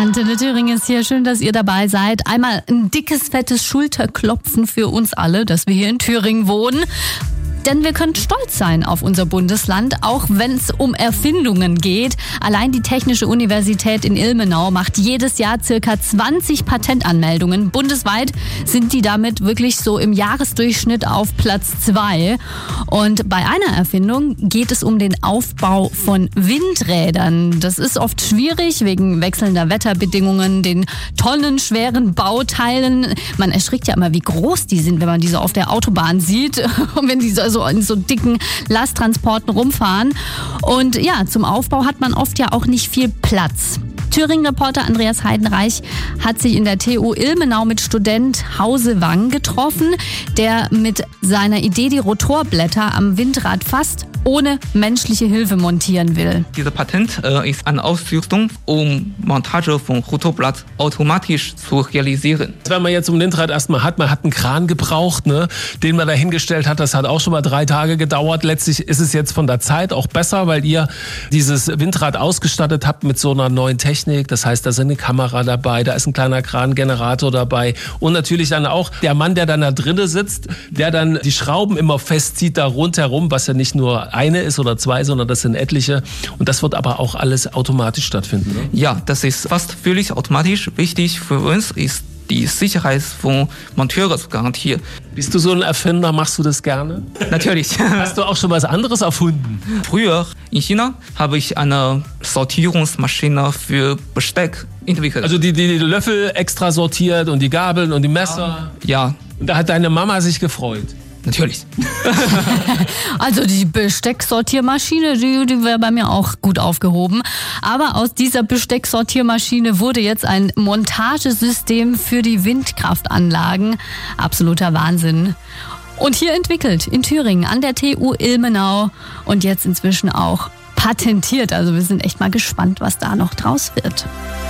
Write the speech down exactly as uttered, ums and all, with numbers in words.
Antenne Thüringen ist hier. Schön, dass ihr dabei seid. Einmal ein dickes, fettes Schulterklopfen für uns alle, dass wir hier in Thüringen wohnen. Denn wir können stolz sein auf unser Bundesland, auch wenn es um Erfindungen geht. Allein die Technische Universität in Ilmenau macht jedes Jahr circa zwanzig Patentanmeldungen. Bundesweit sind die damit wirklich so im Jahresdurchschnitt auf Platz zwei. Und bei einer Erfindung geht es um den Aufbau von Windrädern. Das ist oft schwierig wegen wechselnder Wetterbedingungen, den tonnenschweren Bauteilen. Man erschrickt ja immer, wie groß die sind, wenn man die so auf der Autobahn sieht. Und wenn die so so in so dicken Lasttransporten rumfahren. Und ja, zum Aufbau hat man oft ja auch nicht viel Platz. Thüringen-Reporter Andreas Heidenreich hat sich in der T U Ilmenau mit Student Hausewang getroffen, der mit seiner Idee die Rotorblätter am Windrad fast ohne menschliche Hilfe montieren will. Dieses Patent äh, ist eine Ausrüstung, um Montage von Rotorblatt automatisch zu realisieren. Wenn man jetzt so ein Windrad erstmal hat, man hat einen Kran gebraucht, ne, den man da hingestellt hat, das hat auch schon mal drei Tage gedauert. Letztlich ist es jetzt von der Zeit auch besser, weil ihr dieses Windrad ausgestattet habt mit so einer neuen Technik. Das heißt, da ist eine Kamera dabei, da ist ein kleiner Krangenerator dabei und natürlich dann auch der Mann, der dann da drinnen sitzt, der dann die Schrauben immer festzieht da rundherum, was ja nicht nur eine ist oder zwei, sondern das sind etliche. Und das wird aber auch alles automatisch stattfinden, ne? Ja, das ist fast völlig automatisch. Wichtig für uns ist, die Sicherheit von Monteuren zu garantieren. Bist du so ein Erfinder? Machst du das gerne? Natürlich. Hast du auch schon was anderes erfunden? Früher in China habe ich eine Sortierungsmaschine für Besteck entwickelt. Also die, die Löffel extra sortiert und die Gabeln und die Messer? Ja. Und da hat deine Mama sich gefreut? Natürlich. Also die Bestecksortiermaschine, die, die wäre bei mir auch gut aufgehoben. Aber aus dieser Bestecksortiermaschine wurde jetzt ein Montagesystem für die Windkraftanlagen. Absoluter Wahnsinn. Und hier entwickelt in Thüringen an der T U Ilmenau und jetzt inzwischen auch patentiert. Also wir sind echt mal gespannt, was da noch draus wird.